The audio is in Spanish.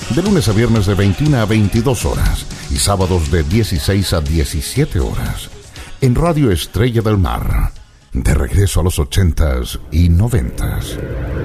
de lunes a viernes de 21 a 22 horas y sábados de 16 a 17 horas. En Radio Estrella del Mar, de regreso a los 80s y 90s.